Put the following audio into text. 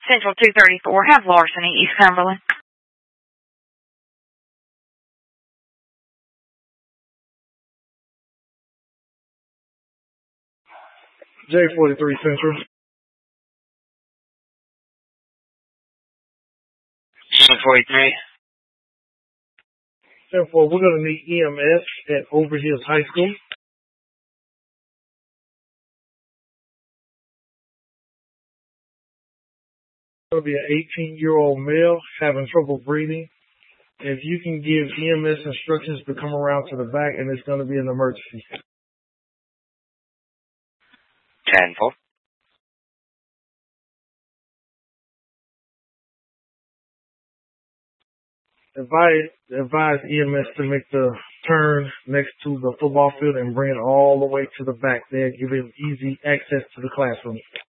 Central 234, have larceny, East Cumberland. J43 Central. 743. 10-4, we're going to need EMS at Overhills High School. Going to be an 18-year-old male having trouble breathing. If you can give EMS instructions to come around to the back, and it's going to be an emergency. 10-4. Advise EMS to make the turn next to the football field and bring it all the way to the back there, giving easy access to the classroom.